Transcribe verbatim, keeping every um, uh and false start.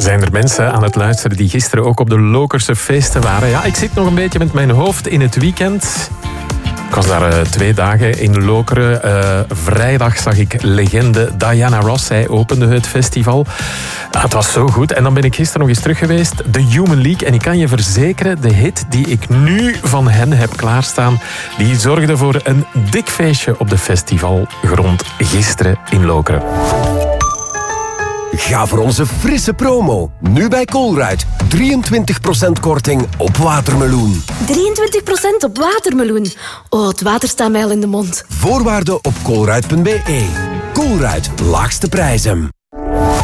Zijn er mensen aan het luisteren die gisteren ook op de Lokerse feesten waren? Ja, ik zit nog een beetje met mijn hoofd in het weekend. Ik was daar uh, twee dagen in Lokeren. Uh, vrijdag zag ik legende Diana Ross. Zij opende het festival. Uh, het was zo goed. En dan ben ik gisteren nog eens terug geweest. The Human League. En ik kan je verzekeren, de hit die ik nu van hen heb klaarstaan, die zorgde voor een dik feestje op de festivalgrond gisteren in Lokeren. Ga voor onze frisse promo. Nu bij Colruyt. drieëntwintig procent korting op watermeloen. drieëntwintig procent op watermeloen. Oh, het water staat mij al in de mond. Voorwaarden op colruyt punt be. Colruyt, laagste prijzen.